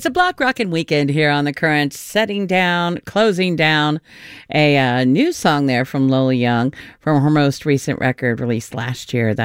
It's a block rockin' weekend here on The Current, closing down a new song there from Lola Young from her most recent record released last year.